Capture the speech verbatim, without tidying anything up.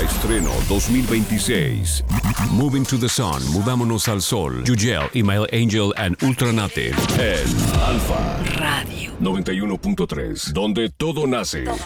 Estreno dos mil veintiséis. Moving to the Sun, Mudámonos al Sol. Yugel, Email Angel and Ultranative. En Alfa Radio noventa y uno punto tres, donde todo nace.